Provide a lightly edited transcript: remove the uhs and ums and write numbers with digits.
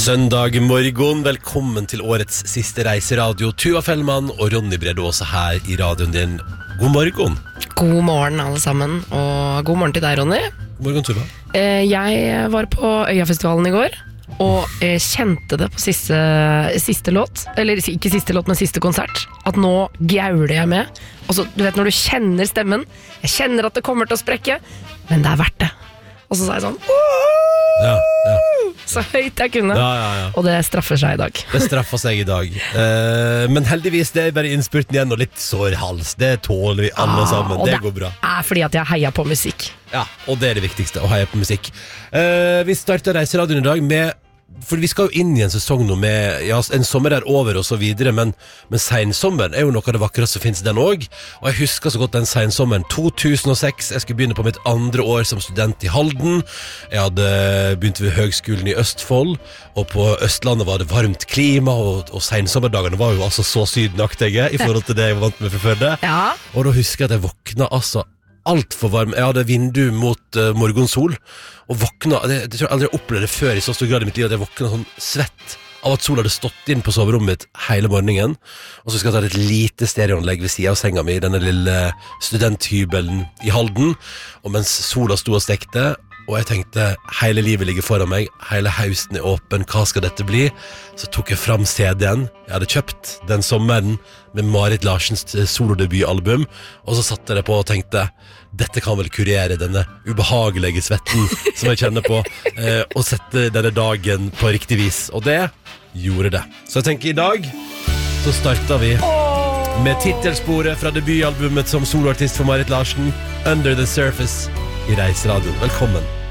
Søndag morgen, velkommen til årets siste reiseradio. Tuva Fellmann og Ronny Brede også her i radioen din. God morgen. God morgen alle sammen, og god morgen til deg, Ronny. God morgen, Tuva. Jeg var på Øyafestivalen i går, og kjente det på siste låt, eller ikke siste låt, men siste konsert, at nå gauler jeg med. Og så, du vet når du kjenner stemmen, jeg kjenner at det kommer til å sprekke, men det er verdt det. Og så sa jeg sånn, Ja. så høyt jeg kunne, Ja. og det straffer seg i dag. Det straffer seg i dag. Men heldigvis, det er bare innspurten igjen og litt sår hals. Det tåler vi alle sammen, det går bra. Det er fordi at jeg heier på musikk. Ja, og det er det viktigste, å heie på musikk. Vi starter reiseradioen i dag med, for vi skal jo inn i en sesong nå med, ja, en sommer er over og så videre, men sensommeren er jo noe av det vakreste som finnes den også, og jeg husker så godt den sensommeren 2006. Jeg skulle begynne på mitt andre år som student i Halden. Jeg hadde begynt ved høgskolen i Østfold, og på Østlandet var det varmt klima, og sensommerdagene var jo altså så sydenaktige i forhold til det jeg var vant med fra før det. Ja. Og da husker jeg at jeg våkna altså alt for varm. Jeg hadde vindu mot morgensol, og våkna, jeg tror jeg aldri opplevde det før i så stor grad i mitt liv, at jeg våkna sånn svett av at sola hadde stått inn på soverommet mitt hele morgenen. Og så skal jeg ta et lite stereoanlegg ved siden av senga mi, denne lille studenthybelen i Halden, og mens sola sto og stekte, og jeg tenkte, hele livet ligger foran meg, hele hausen er åpen, hva skal dette bli? Så tok jeg fram CD-en jeg hadde kjøpt den sommeren med Marit Larsens solodebutalbum, og så satte jeg det på og tenkte, dette kan vel kurere denne ubehagelige svetten som jeg kjenner på, og sette denne dagen på riktig vis, og det gjorde det. Så jeg tenker i dag, så starter vi med titelsporet fra debutalbumet som soloartist for Marit Larsen, Under the Surface, i Reiseradioen. Velkommen.